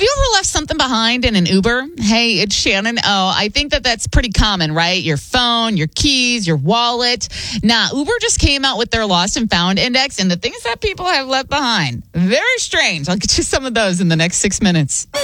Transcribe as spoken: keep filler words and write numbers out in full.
Have you ever left something behind in an Uber? Hey, it's Shannon. Oh, I think that that's pretty common, right? Your phone, your keys, your wallet. Nah, Uber just came out with their lost and found index and the things that people have left behind. Very strange. I'll get you some of those in the next six minutes.